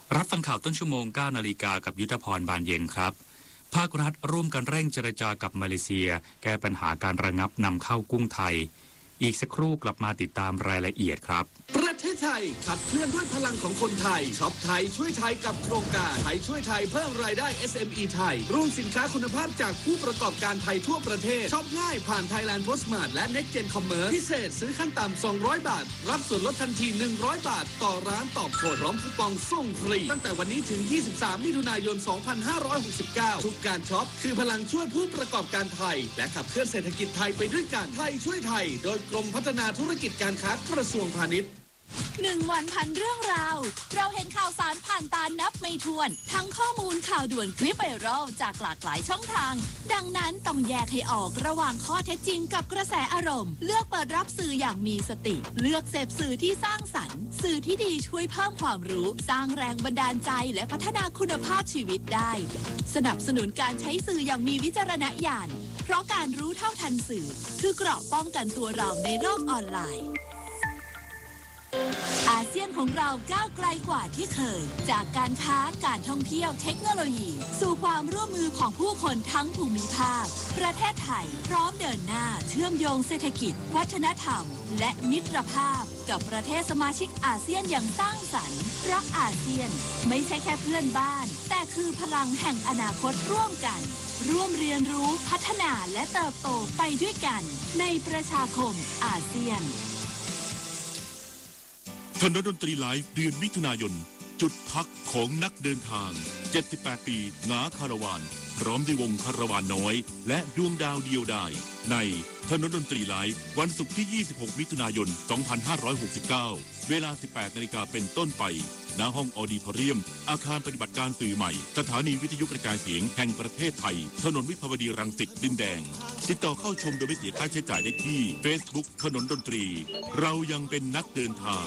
รับฟังข่าวต้นชั่วโมง 9 นาฬิกากับยุทธพรบานเย็นครับภาครัฐร่วมกันเร่งเจรจากับมาเลเซียแก้ปัญหาการระงับนำเข้ากุ้งไทยอีกสักครู่กลับมาติดตามรายละเอียดครับประเทศไทยขับเคลื่อนด้วยพลังของคนไทยช็อปไทยช่วยไทยกับโครงการไทยช่วยไทยเพิ่มรายได้ SME ไทยรุ่นสินค้าคุณภาพจากผู้ประกอบการไทยทั่วประเทศช็อปง่ายผ่าน Thailand Postmart และ Next Gen Commerce พิเศษซื้อขั้นต่ำ200 บาทรับส่วนลดทันที100 บาทต่อร้านต่อคนพร้อมคูปองส่งฟรีตั้งแต่วันนี้ถึง23มิถุนายน2569ทุกการช็อปคือพลังช่วยผู้ประกอบการไทยและขับเคลื่อนเศรษฐกิจไทยไปด้วยกันไทยช่วยไทยโดยกรมพัฒนาธุรกิจการค้ากระทรวงพาณิชย์ 1 วันพันเรื่องราวเราเห็นข่าวสารผ่านตานับไม่ถ้วนทั้งข้อมูลข่าวด่วนคลิปไวรัลจากหลากหลายช่องทางดังนั้นต้องแยกให้ออกระหว่างข้อเท็จจริงกับกระแสอารมณ์เลือกเปิดรับสื่ออย่างมีสติเลือกเสพสื่อที่สร้างสรรค์สื่อที่ดีช่วยเพิ่มความรู้สร้างแรงบันดาลใจและพัฒนาคุณภาพชีวิตได้สนับสนุนการใช้สื่ออย่างมีวิจารณญาณเพราะการรู้เท่าทันสื่อคือเกราะป้องกันตัวเราในโลกออนไลน์อาเซียนของเราก้าวไกลกว่าที่เคยจากการค้าการท่องเที่ยวเทคโนโลยีสู่ความร่วมมือของผู้คนทั้งภูมิภาคประเทศไทยพร้อมเดินหน้าเชื่อมโยงเศรษฐกิจวัฒนธรรมและมิตรภาพกับประเทศสมาชิกอาเซียนอย่างสร้างสรรค์รักอาเซียนไม่ใช่แค่เพื่อนบ้านแต่คือพลังแห่งอนาคตร่วมกันร่วมเรียนรู้พัฒนาและเติบโตไปด้วยกันในประชาคมอาเซียนถนนดนตรีไลฟ์เดือนมิถุนายนจุดพักของนักเดินทาง78ปีงาคาราวานพร้อมด้วยวงคาราวานน้อยและดวงดาวเดียวดายในถนนดนตรีไลฟ์วันศุกร์ที่26มิถุนายน2569เวลา 18 นาฬิกาเป็นต้นไปณห้องออดิทอเรียมอาคารปฏิบัติการสื่อใหม่สถานีวิทยุกระจายเสียงแห่งประเทศไทยถนนวิภาวดีรังสิตดินแดงติดต่อเข้าชมโดยไม่เสียค่าใช้จ่ายได้ที่ Facebook ถนนดนตรีเรายังเป็นนักเดินทาง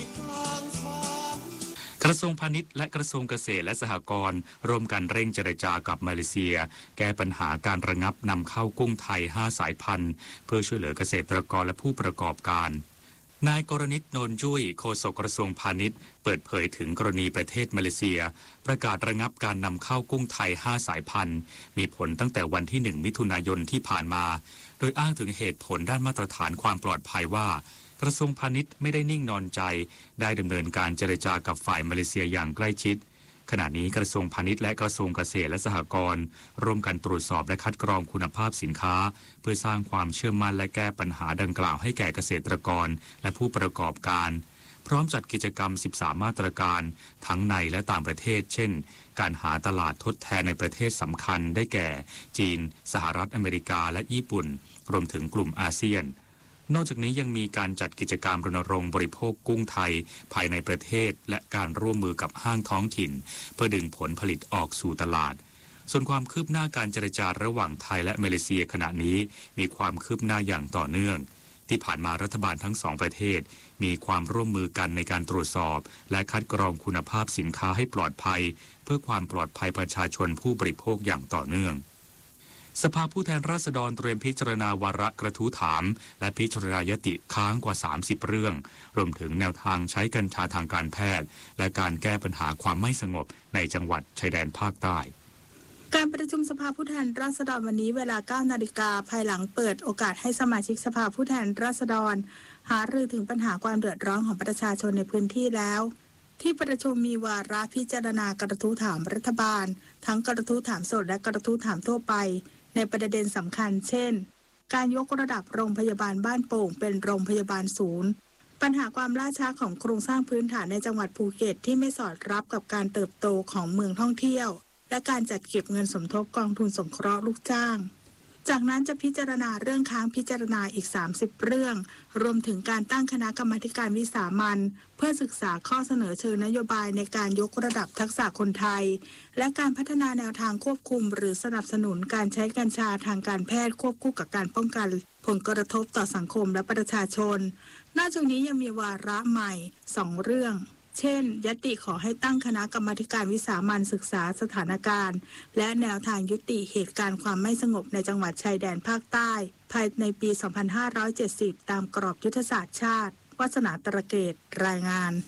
กระทรวงพาณิชย์และกระทรวงเกษตรและสหกรณ์ร่วมกันเร่งเจรจากับมาเลเซียแก้ปัญหาการระงับนำเข้ากุ้งไทย5สายพันธุ์เพื่อช่วยเหลือเกษตรกรและผู้ประกอบการนายกรณิต โนนจุ้ยโฆษกกระทรวงพาณิชย์เปิดเผยถึงกรณีประเทศมาเลเซียประกาศระงับการนำเข้ากุ้งไทย5สายพันธุ์มีผลตั้งแต่วันที่1มิถุนายนที่ผ่านมาโดยอ้างถึงเหตุผลด้านมาตรฐานความปลอดภัยว่ากระทรวงพาณิชย์ไม่ได้นิ่งนอนใจได้ดำเนินการเจรจากับฝ่ายมาเลเซียอย่างใกล้ชิดขณะนี้กระทรวงพาณิชย์และกระทรวงเกษตรและสหกรณ์ร่วมกันตรวจสอบและคัดกรองคุณภาพสินค้าเพื่อสร้างความเชื่อมั่นและแก้ปัญหาดังกล่าวให้แก่เกษตรกรและผู้ประกอบการพร้อมจัดกิจกรรม13มาตรการทั้งในและต่างประเทศเช่นการหาตลาดทดแทนในประเทศสำคัญได้แก่จีนสหรัฐอเมริกาและญี่ปุ่นรวมถึงกลุ่มอาเซียนนอกจากนี้ยังมีการจัดกิจกรรมรณรงค์บริโภคกุ้งไทยภายในประเทศและการร่วมมือกับห้างท้องถิ่นเพื่อดึงผลผลิตออกสู่ตลาดส่วนความคืบหน้าการเจรจาระหว่างไทยและมาเลเซียขณะนี้มีความคืบหน้าอย่างต่อเนื่องที่ผ่านมารัฐบาลทั้งสองประเทศมีความร่วมมือกันในการตรวจสอบและคัดกรองคุณภาพสินค้าให้ปลอดภัยเพื่อความปลอดภัยประชาชนผู้บริโภคอย่างต่อเนื่องสภาผู้แทนราษฎรเตรียมพิจารณาวาระกระทู้ถามและพิจารณายติค้างกว่า30เรื่องรวมถึงแนวทางใช้กัญชาทางการแพทย์และการแก้ปัญหาความไม่สงบในจังหวัดชายแดนภาคใต้การประชุมสภาผู้แทนราษฎรวันนี้เวลา 9 นาฬิกาภายหลังเปิดโอกาสให้สมาชิกสภาผู้แทนราษฎรหารือถึงปัญหาความเดือดร้อนของประชาชนในพื้นที่แล้วที่ประชุมมีวาระพิจารณากระทู้ถามรัฐบาลทั้งกระทู้ถามสดและกระทู้ถามทั่วไปในประเด็นสำคัญเช่นการยกระดับโรงพยาบาลบ้านโป่งเป็นโรงพยาบาลศูนย์ปัญหาความล่าช้าของโครงสร้างพื้นฐานในจังหวัดภูเก็ตที่ไม่สอดรับกับการเติบโตของเมืองท่องเที่ยวและการจัดเก็บเงินสมทบกองทุนสงเคราะห์ลูกจ้างจากนั้นจะพิจารณาเรื่องค้างพิจารณาอีก30เรื่องรวมถึงการตั้งคณะกรรมาการวิสามัญเพื่อศึกษาข้อเสนอเชิงนโยบายในการยกระดับทักษะคนไทยและการพัฒนาแนวทางควบคุมหรือสนับสนุนการใช้กัญชาทางการแพทย์ควบคู่กับการป้องกันผลกระทบต่อสังคมและประชาชนนอกจากนี้ยังมีวาระใหม่2เรื่องเช่นญัตติขอให้ตั้งคณะกรรมาการวิสามัญศึกษาสถานการณ์และแนวทางยุติเหตุการณ์ความไม่สงบในจังหวัดชายแดนภาคใต้ภายในปี 2570 ตามกรอบยุทธศาสตร์ชาติวาสนาตระเกตรายงาน